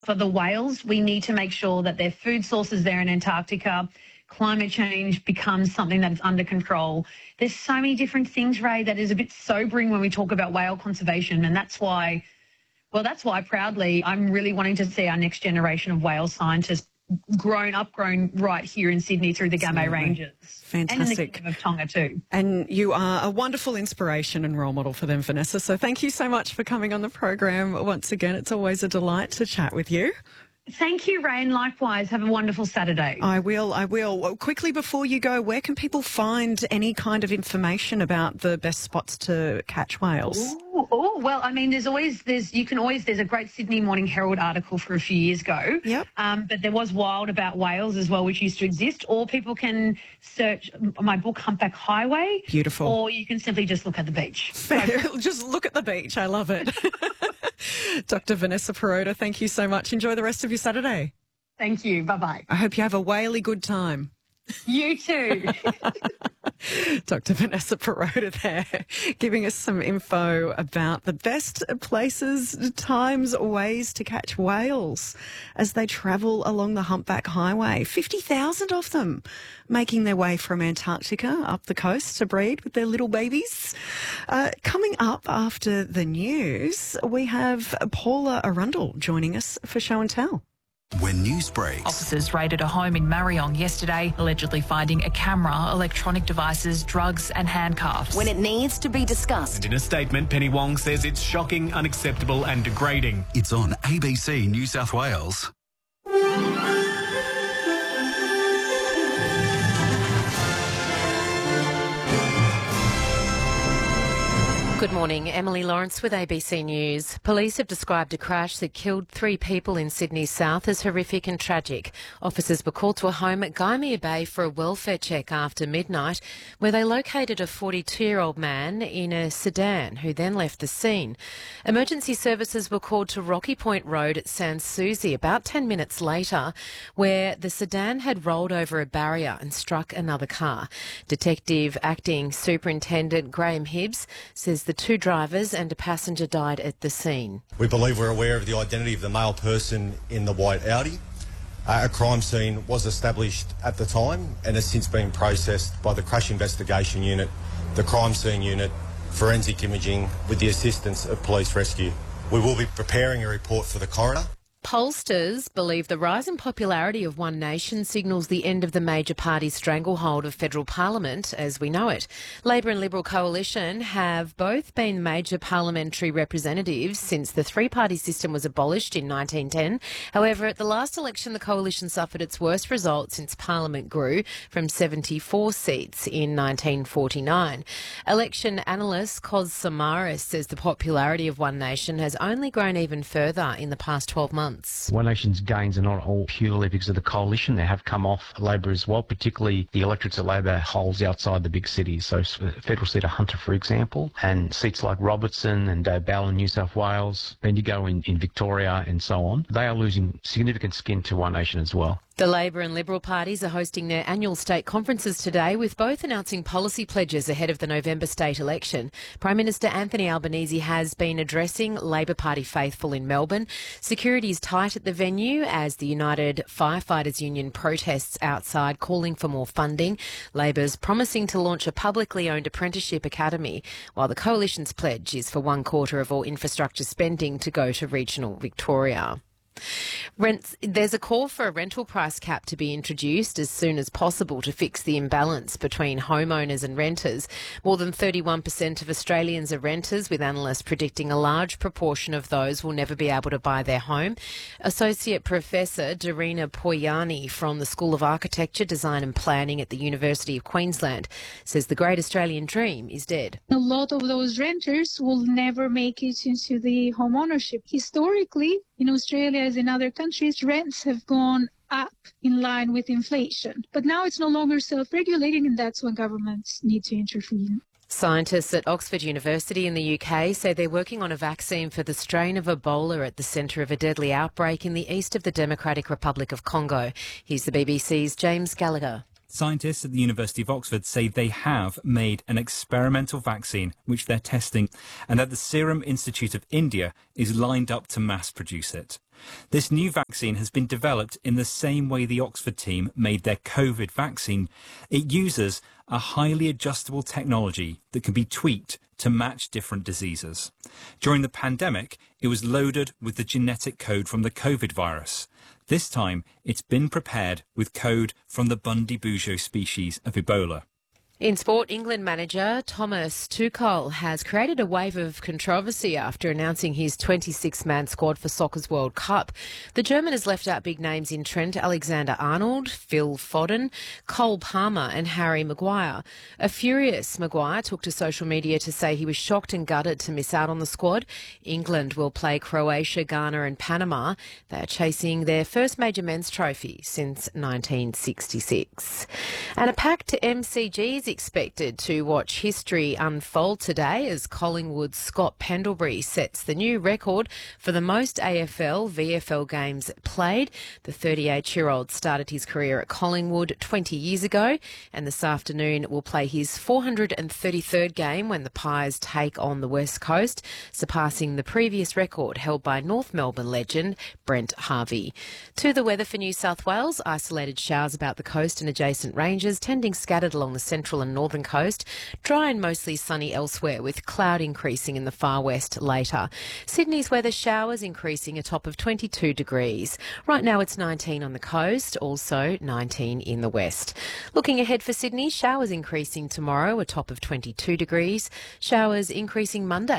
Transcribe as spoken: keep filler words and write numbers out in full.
For the whales, we need to make sure that their food sources there in Antarctica, climate change becomes something that is under control. There's so many different things, Ray, that is a bit sobering when we talk about whale conservation, and that's why, well, that's why proudly I'm really wanting to see our next generation of whale scientists grown up, grown right here in Sydney through the Gamay Ranges. Fantastic. And in the Kingdom of Tonga too. And you are a wonderful inspiration and role model for them, Vanessa. So thank you so much for coming on the program once again. It's always a delight to chat with you. Thank you, Ray, and likewise. Have a wonderful Saturday. I will, I will. Well, quickly before you go, where can people find any kind of information about the best spots to catch whales? Ooh, oh, well, I mean, there's always, there's, you can always, there's a great Sydney Morning Herald article for a few years ago. Yep. Um, but there was Wild About Whales as well, which used to exist. Or people can search my book, Humpback Highway. Beautiful. Or you can simply just look at the beach. Just look at the beach. I love it. Doctor Vanessa Perrotta, thank you so much. Enjoy the rest of your Saturday. Thank you. Bye-bye. I hope you have a whaley good time. You too. Doctor Vanessa Perrotta there, giving us some info about the best places, times, ways to catch whales as they travel along the Humpback Highway. fifty thousand of them making their way from Antarctica up the coast to breed with their little babies. Uh, coming up after the news, we have Paula Arundel joining us for Show and Tell. When news breaks, officers raided a home in Mariong yesterday, allegedly finding a camera, electronic devices, drugs and handcuffs. When it needs to be discussed. And in a statement, Penny Wong says it's shocking, unacceptable and degrading. It's on A B C New South Wales. Good morning, Emily Lawrence with A B C News. Police have described a crash that killed three people in Sydney's south as horrific and tragic. Officers were called to a home at Gymea Bay for a welfare check after midnight, where they located a forty-two-year-old man in a sedan who then left the scene. Emergency services were called to Rocky Point Road at Sans Souci about ten minutes later, where the sedan had rolled over a barrier and struck another car. Detective Acting Superintendent Graham Hibbs says the The two drivers and a passenger died at the scene. We believe we're aware of the identity of the male person in the white Audi. Uh, a crime scene was established at the time and has since been processed by the Crash Investigation Unit, the Crime Scene Unit, Forensic Imaging with the assistance of Police Rescue. We will be preparing a report for the coroner. Pollsters believe the rise in popularity of One Nation signals the end of the major party's stranglehold of federal parliament as we know it. Labor and Liberal coalition have both been major parliamentary representatives since the three-party system was abolished in nineteen ten. However, at the last election, the coalition suffered its worst result since Parliament grew from seventy-four seats in nineteen forty-nine. Election analyst Kos Samaras says the popularity of One Nation has only grown even further in the past twelve months. One Nation's gains are not all purely because of the coalition. They have come off Labor as well, particularly the electorates that Labor holds outside the big cities. So federal seat of Hunter, for example, and seats like Robertson and Dobell in New South Wales, Bendigo in, in Victoria and so on. They are losing significant skin to One Nation as well. The Labor and Liberal parties are hosting their annual state conferences today, with both announcing policy pledges ahead of the November state election. Prime Minister Anthony Albanese has been addressing Labor Party faithful in Melbourne. Security is tight at the venue as the United Firefighters Union protests outside, calling for more funding. Labor's promising to launch a publicly owned apprenticeship academy, while the Coalition's pledge is for one quarter of all infrastructure spending to go to regional Victoria. Rents, there's a call for a rental price cap to be introduced as soon as possible to fix the imbalance between homeowners and renters. More than thirty-one percent of Australians are renters, with analysts predicting a large proportion of those will never be able to buy their home. Associate Professor Darina Poyani from the School of Architecture, Design and Planning at the University of Queensland says the great Australian dream is dead. A lot of those renters will never make it into the home ownership. Historically, in Australia as in other countries, rents have gone up in line with inflation. But now it's no longer self-regulating, and that's when governments need to intervene. Scientists at Oxford University in the U K say they're working on a vaccine for the strain of Ebola at the centre of a deadly outbreak in the east of the Democratic Republic of Congo. Here's the B B C's James Gallagher. Scientists at the University of Oxford say they have made an experimental vaccine which they're testing, and that the Serum Institute of India is lined up to mass produce it. This new vaccine has been developed in the same way the Oxford team made their COVID vaccine. It uses a highly adjustable technology that can be tweaked to match different diseases. During the pandemic, it was loaded with the genetic code from the COVID virus. This time, it's been prepared with code from the Bundibugyo species of Ebola. In sport, England manager Thomas Tuchel has created a wave of controversy after announcing his twenty-six man squad for Soccer's World Cup. The German has left out big names in Trent Alexander-Arnold, Phil Foden, Cole Palmer and Harry Maguire. A furious Maguire took to social media to say he was shocked and gutted to miss out on the squad. England will play Croatia, Ghana and Panama. They are chasing their first major men's trophy since nineteen sixty-six. And a packed M C G is expected to watch history unfold today as Collingwood's Scott Pendlebury sets the new record for the most A F L V F L games played. The thirty-eight-year-old started his career at Collingwood twenty years ago and this afternoon will play his four hundred thirty-third game when the Pies take on the West Coast, surpassing the previous record held by North Melbourne legend Brent Harvey. To the weather for New South Wales, isolated showers about the coast and adjacent ranges, tending scattered along the central and northern coast, dry and mostly sunny elsewhere with cloud increasing in the far west later. Sydney's weather, showers increasing a top of twenty-two degrees. Right now it's nineteen on the coast, also nineteen in the west. Looking ahead for Sydney, showers increasing tomorrow, a top of twenty-two degrees. Showers increasing Monday.